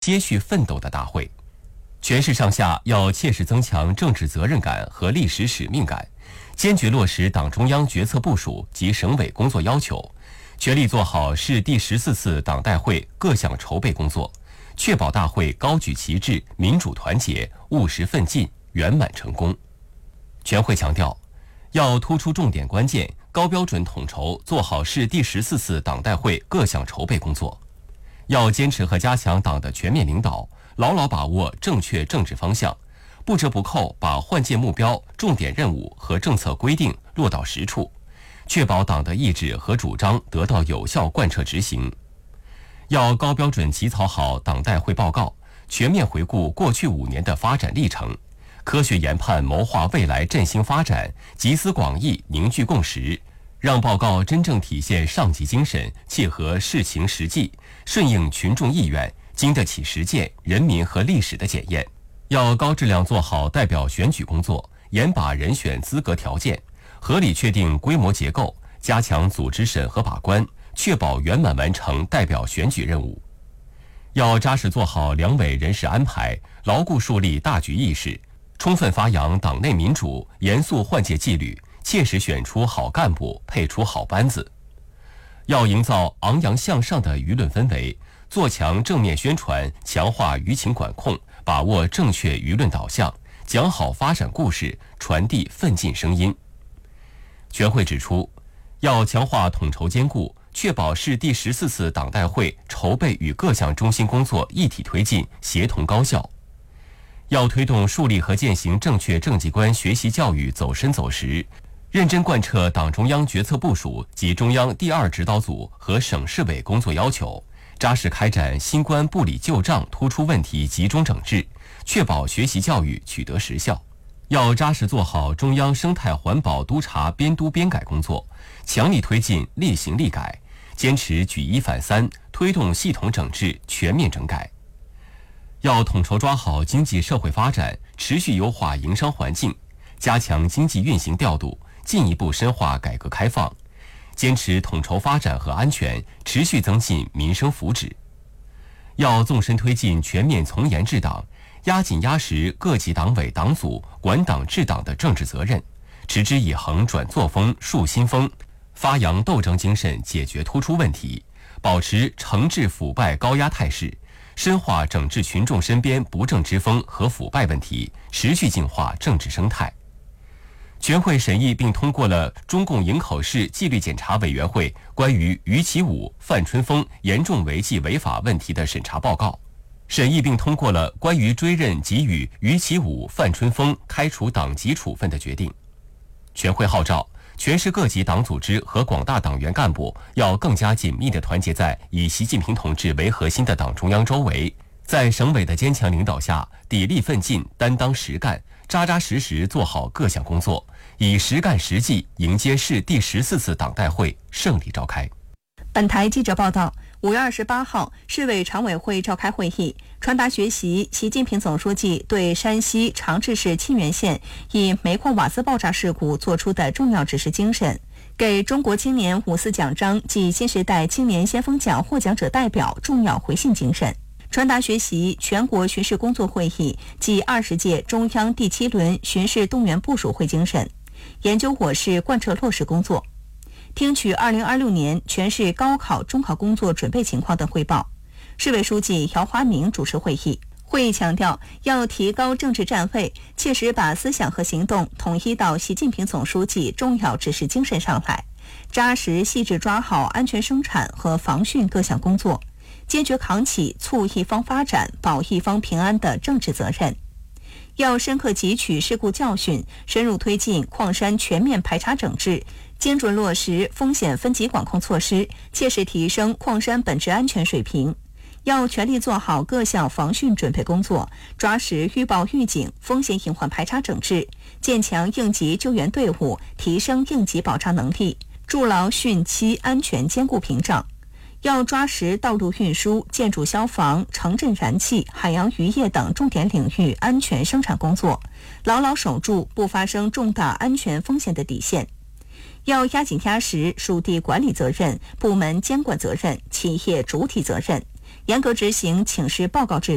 接续奋斗的大会。全市上下要切实增强政治责任感和历史使命感，坚决落实党中央决策部署及省委工作要求，全力做好市第14次党代会各项筹备工作，确保大会高举旗帜、民主团结、务实奋进、圆满成功。全会强调，要突出重点关键，高标准统筹做好市第14次党代会各项筹备工作，要坚持和加强党的全面领导，牢牢把握正确政治方向，不折不扣把换届目标、重点任务和政策规定落到实处，确保党的意志和主张得到有效贯彻执行。要高标准起草好党代会报告，全面回顾过去5年的发展历程，科学研判谋划未来振兴发展，集思广益，凝聚共识，让报告真正体现上级精神，切合事情实际，顺应群众意愿，经得起实践、人民和历史的检验。要高质量做好代表选举工作，严把人选资格条件，合理确定规模结构，加强组织审核把关，确保圆满完成代表选举任务。要扎实做好两委人事安排，牢固树立大局意识，充分发扬党内民主，严肃换届纪律，切实选出好干部，配出好班子。要营造昂扬向上的舆论氛围，做强正面宣传，强化舆情管控，把握正确舆论导向，讲好发展故事，传递奋进声音。全会指出，要强化统筹兼顾，确保市第14次党代会筹备与各项中心工作一体推进，协同高效。要推动树立和践行正确政绩观学习教育走深走实，认真贯彻党中央决策部署及中央第2指导组和省市委工作要求，扎实开展新冠部里旧账突出问题集中整治，确保学习教育取得实效。要扎实做好中央生态环保督察编督编改工作，强力推进厉行厉改，坚持举一反三，推动系统整治全面整改。要统筹抓好经济社会发展，持续优化营商环境，加强经济运行调度，进一步深化改革开放，坚持统筹发展和安全，持续增进民生福祉。要纵深推进全面从严治党，压紧压实各级党委党组管党治党的政治责任，持之以恒转作风树新风，发扬斗争精神解决突出问题，保持惩治腐败高压态势，深化整治群众身边不正之风和腐败问题，持续净化政治生态。全会审议并通过了中共营口市纪律检查委员会关于于其武、范春风严重违纪违法问题的审查报告，审议并通过了关于追认给予于其武、范春风开除党籍处分的决定。全会号召全市各级党组织和广大党员干部要更加紧密地团结在以习近平同志为核心的党中央周围，在省委的坚强领导下，砥砺奋进，担当实干，扎扎实实做好各项工作，以实干实际迎接市第14次党代会胜利召开。 本台记者报道，5月28号，市委常委会召开会议，传达学习习近平总书记对山西长治市沁源县以煤矿瓦斯爆炸事故作出的重要指示精神，给中国青年5·4奖章暨新时代青年先锋奖获奖者代表重要回信精神。传达学习全国巡视工作会议暨20届中央第7轮巡视动员部署会精神，研究我市贯彻落实工作，听取2026年全市高考、中考工作准备情况等汇报。市委书记姚华明主持会议。会议强调，要提高政治站位，切实把思想和行动统一到习近平总书记重要指示精神上来，扎实细致抓好安全生产和防汛各项工作，坚决扛起促一方发展、保一方平安的政治责任。要深刻汲取事故教训，深入推进矿山全面排查整治，精准落实风险分级管控措施，切实提升矿山本质安全水平。要全力做好各项防汛准备工作，抓实预报预警、风险隐患排查整治，建强应急救援队伍，提升应急保障能力，筑牢汛期安全坚固屏障。要抓实道路运输、建筑消防、城镇燃气、海洋渔业等重点领域安全生产工作，牢牢守住不发生重大安全风险的底线。要压紧压实属地管理责任、部门监管责任、企业主体责任，严格执行请示报告制度。